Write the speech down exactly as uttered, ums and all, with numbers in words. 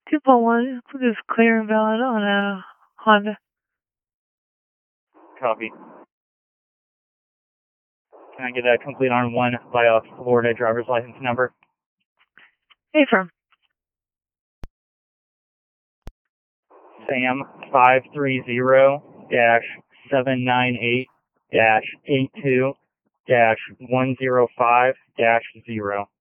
two point one, this is clear and valid on a Honda. Copy. Can I get a complete on one by a Florida driver's license number? Affirm. Sam five three zero dash seven nine eight dash eight two dash one zero five dash zero.